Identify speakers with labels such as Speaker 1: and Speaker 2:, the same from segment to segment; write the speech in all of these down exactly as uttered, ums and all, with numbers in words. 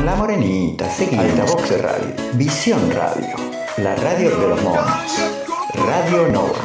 Speaker 1: con la morenita, seguí Altavox Radio, Visión Radio, la radio de los monos, Radio Nova.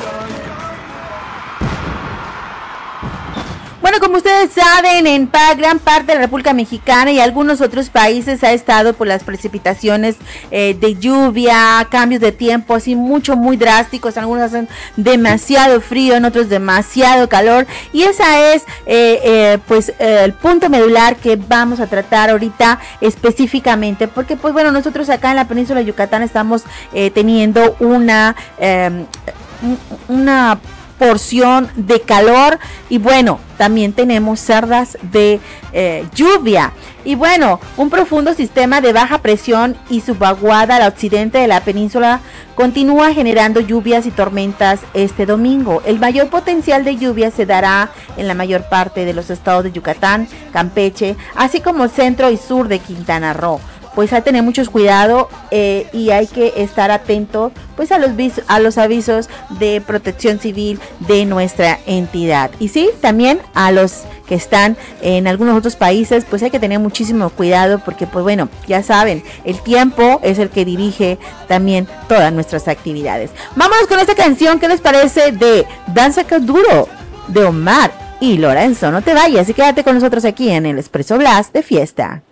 Speaker 2: Bueno, como ustedes saben, en pa gran parte de la República Mexicana y algunos otros países ha estado por las precipitaciones eh, de lluvia, cambios de tiempo así mucho, muy drásticos. Algunos hacen demasiado frío, en otros demasiado calor. Y esa es eh, eh, pues eh, el punto medular que vamos a tratar ahorita específicamente. Porque pues bueno, nosotros acá en la península de Yucatán estamos eh, teniendo una, eh, una porción de calor y bueno, también tenemos cerdas de eh, lluvia y bueno, un profundo sistema de baja presión y subvaguada al occidente de la península continúa generando lluvias y tormentas este domingo. El mayor potencial de lluvia se dará en la mayor parte de los estados de Yucatán, Campeche, así como centro y sur de Quintana Roo. Pues hay que tener mucho cuidado eh, y hay que estar atentos pues a los a los avisos de protección civil de nuestra entidad. Y sí, también a los que están en algunos otros países, pues hay que tener muchísimo cuidado porque pues bueno, ya saben, el tiempo es el que dirige también todas nuestras actividades. Vámonos con esta canción, ¿qué les parece? De Danza Duro, de Omar y Lorenzo. No te vayas y quédate con nosotros aquí en el Expreso Blast de Fiesta.